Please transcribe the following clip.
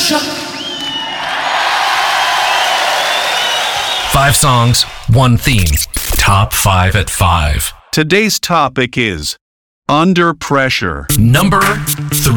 pressure. 5 songs, 1 theme. Top 5 at 5. Today's topic is Under Pressure. Number 3.